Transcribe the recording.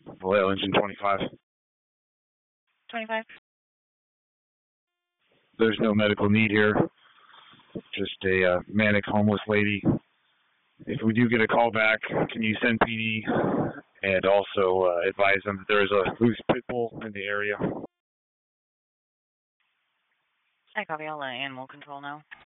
Vallejo engine 25. 25. There's no medical need here. Just a manic homeless lady. If we do get a call back, can you send PD and also advise them that there is a loose pit bull in the area? I copy. I'll let animal control know.